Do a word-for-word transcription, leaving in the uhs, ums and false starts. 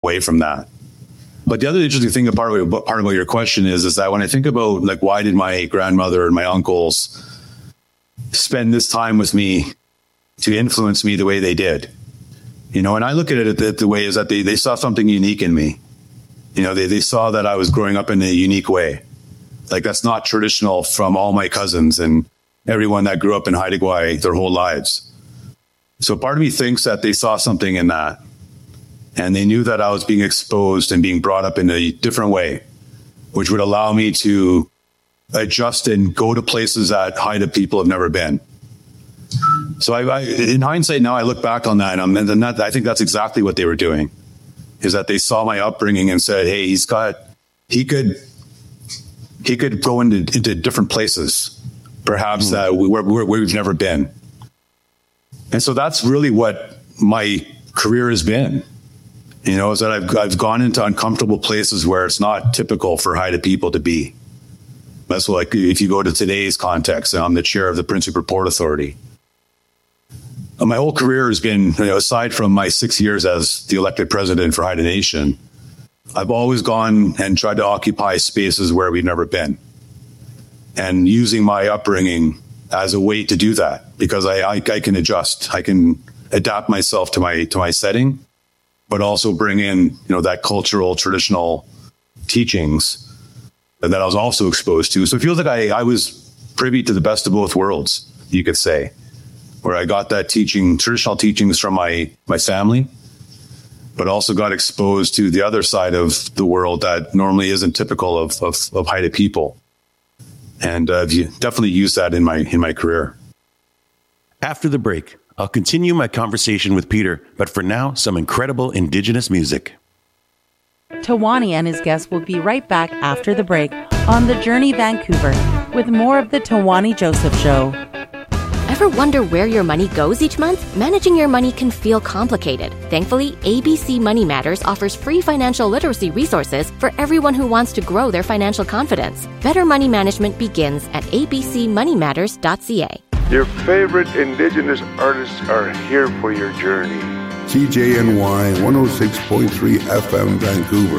away from that. But the other interesting thing about part about your question is, is that when I think about like, why did my grandmother and my uncles spend this time with me to influence me the way they did? You know, and I look at it the, the way is that they, they saw something unique in me. You know, they, they saw that I was growing up in a unique way. Like, that's not traditional from all my cousins and everyone that grew up in Haida Gwaii their whole lives. So part of me thinks that they saw something in that. And they knew that I was being exposed and being brought up in a different way, which would allow me to adjust and go to places that Haida people have never been. So I, I, in hindsight now, I look back on that, and, I'm, and that, I think that's exactly what they were doing, is that they saw my upbringing and said, hey, he's got, he could, he could go into, into different places, perhaps mm. that we, where, where we've never been. And so that's really what my career has been. You know, is that I've I've gone into uncomfortable places where it's not typical for Haida people to be. That's like if you go to today's context, I'm the chair of the Prince Rupert Port Authority. And my whole career has been, you know, aside from my six years as the elected president for Haida Nation, I've always gone and tried to occupy spaces where we've never been, and using my upbringing as a way to do that, because I I, I can adjust, I can adapt myself to my to my setting, but also bring in, you know, that cultural, traditional teachings that I was also exposed to. So it feels like I, I was privy to the best of both worlds, you could say, where I got that teaching, traditional teachings from my, my family, but also got exposed to the other side of the world that normally isn't typical of, of, of Haida people. And uh, I've definitely used that in my, in my career. After the break, I'll continue my conversation with Peter, but for now, some incredible Indigenous music. Tawani and his guests will be right back after the break on The Journey Vancouver with more of the Tawani Joseph Show. Ever wonder where your money goes each month? Managing your money can feel complicated. Thankfully, A B C Money Matters offers free financial literacy resources for everyone who wants to grow their financial confidence. Better money management begins at a b c money matters dot c a. Your favorite Indigenous artists are here for your journey. C J N Y one oh six point three F M Vancouver.